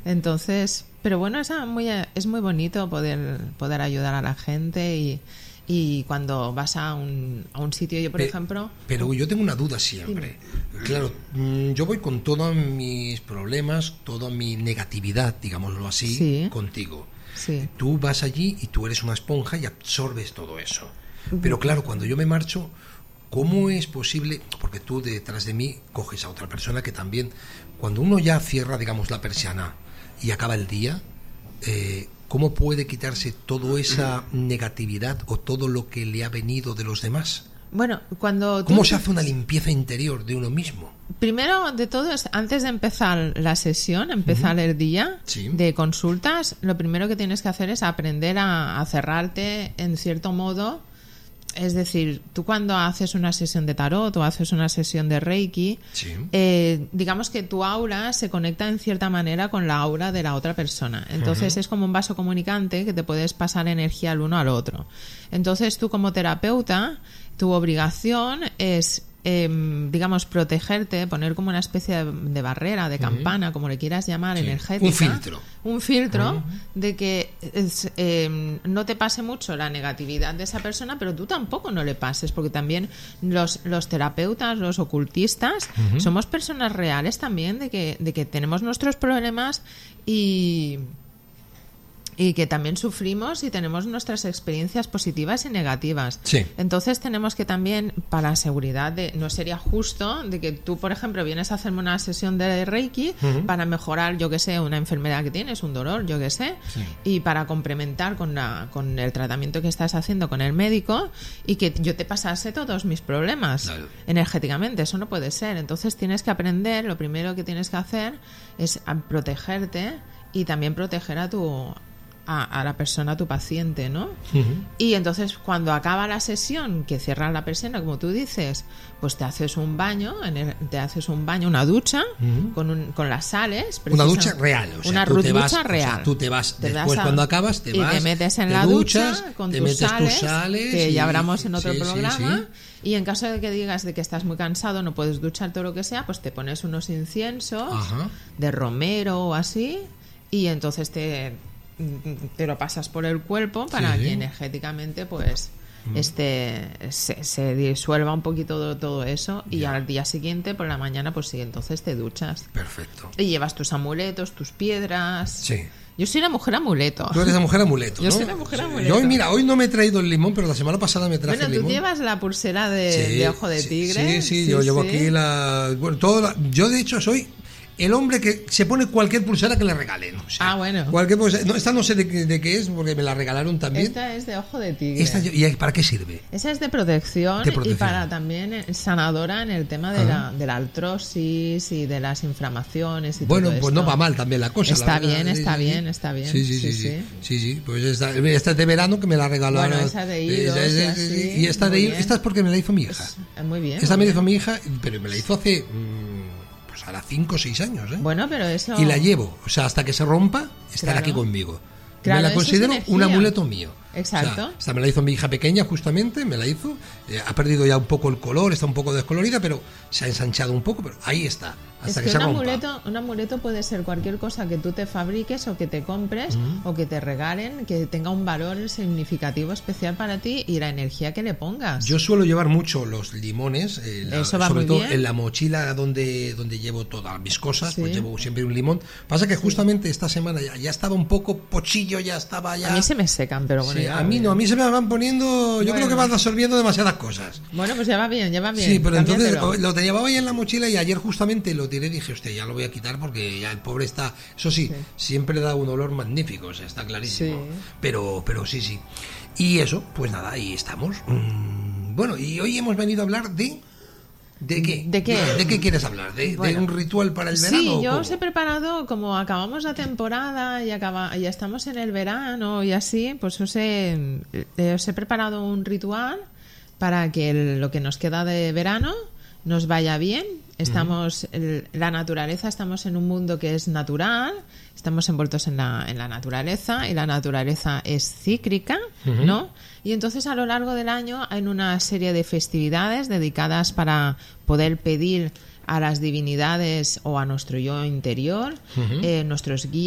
Entonces, pero bueno, es muy bonito poder ayudar a la gente y cuando vas a un sitio, yo por ejemplo... Pero yo tengo una duda siempre. Claro, yo voy con todos mis problemas, toda mi negatividad, digámoslo así, contigo. Sí. Tú vas allí y tú eres una esponja y absorbes todo eso. Pero claro, cuando yo me marcho, ¿cómo es posible? Porque tú detrás de mí coges a otra persona que también, cuando uno ya cierra, digamos, la persiana y acaba el día, ¿cómo puede quitarse toda esa negatividad o todo lo que le ha venido de los demás? Bueno, ¿Cómo se hace una limpieza interior de uno mismo? Primero de todo, antes de empezar la sesión, empezar el día de consultas, lo primero que tienes que hacer es aprender a cerrarte en cierto modo. Es decir, tú cuando haces una sesión de tarot o haces una sesión de Reiki, digamos que tu aura se conecta en cierta manera con la aura de la otra persona. Entonces es como un vaso comunicante que te puedes pasar energía al uno al otro. Entonces tú como terapeuta, tu obligación es digamos, protegerte, poner como una especie de barrera, de campana, como le quieras llamar, energética. Un filtro de que no te pase mucho la negatividad de esa persona, pero tú tampoco no le pases, porque también los terapeutas, los ocultistas, somos personas reales también, de que tenemos nuestros problemas y que también sufrimos y tenemos nuestras experiencias positivas y negativas. Entonces tenemos que también, para seguridad, no sería justo de que tú, por ejemplo, vienes a hacerme una sesión de Reiki para mejorar, yo que sé, una enfermedad que tienes, un dolor, yo que sé, y para complementar con el tratamiento que estás haciendo con el médico, y que yo te pasase todos mis problemas energéticamente. Eso no puede ser. Entonces tienes que aprender, lo primero que tienes que hacer es protegerte y también proteger a la persona, a tu paciente, ¿no? Y entonces cuando acaba la sesión, que cierras la persiana, como tú dices, pues te haces un baño, una ducha con las sales. Una ducha real, o sea, una ducha real. O sea, tú te vas, después cuando acabas, te vas, te metes en la ducha con tus sales, que ya hablamos en otro programa. Y en caso de que digas de que estás muy cansado, no puedes ducharte o lo que sea, pues te pones unos inciensos de romero o así, y entonces te lo pasas por el cuerpo para que energéticamente pues se disuelva un poquito todo eso, y al día siguiente por la mañana pues entonces te duchas. Perfecto. Y llevas tus amuletos, tus piedras. Yo soy la mujer amuleto. Tú eres la mujer amuleto, ¿no? Yo soy la mujer amuleto. Hoy no me he traído el limón, pero la semana pasada me traje el limón. Tú llevas la pulsera de ojo de tigre. Yo llevo aquí yo de hecho soy el hombre que se pone cualquier pulsera que le regalen. O sea, bueno. Cualquier pulsera. No, esta no sé de qué es, porque me la regalaron también. Esta es de ojo de tigre. ¿Y para qué sirve? Esa es de protección, y para también sanadora en el tema de la artrosis y de las inflamaciones y bueno, todo pues esto. no va mal también la cosa. Está bien. Sí, pues esta es de verano que me la regalaron. Bueno, esa de hilos y esta de hilos, esta es porque me la hizo mi hija. Pues, muy bien. Esta me la hizo mi hija, pero me la hizo hace hará 5 o 6 años, ¿eh? Bueno, pero eso... Y la llevo, o sea, hasta que se rompa, estará aquí conmigo. Me la considero un amuleto mío. Exacto. O sea, esta me la hizo mi hija pequeña, justamente, me la hizo. Ha perdido ya un poco el color, está un poco descolorida, pero se ha ensanchado un poco, pero ahí está, hasta que se rompa. Un amuleto puede ser cualquier cosa que tú te fabriques o que te compres o que te regalen, que tenga un valor significativo especial para ti y la energía que le pongas. Yo suelo llevar mucho los limones, sobre todo bien. En la mochila donde llevo todas mis cosas, pues llevo siempre un limón. Pasa que justamente esta semana ya estaba un poco pochillo, ya estaba ya... A mí se me secan, pero bueno. A mí no, a mí se me van poniendo... Yo creo que van absorbiendo demasiadas cosas. Bueno, pues ya va bien. Sí, pero entonces lo te llevaba ahí en la mochila y ayer justamente lo tiré y dije, hostia, ya lo voy a quitar porque ya el pobre está... Eso sí, siempre da un olor magnífico, o sea, está clarísimo. Pero sí. Y eso, pues nada, ahí estamos. Bueno, y hoy hemos venido a hablar de... ¿De qué? ¿De qué quieres hablar? ¿De un ritual para el verano? Sí, yo os he preparado, como acabamos la temporada y ya estamos en el verano y así, pues os he preparado un ritual para que lo que nos queda de verano nos vaya bien. Estamos la naturaleza, estamos en un mundo que es natural, estamos envueltos en la naturaleza, y la naturaleza es cíclica, ¿no? Y entonces a lo largo del año hay una serie de festividades dedicadas para poder pedir a las divinidades o a nuestro yo interior, nuestros guías,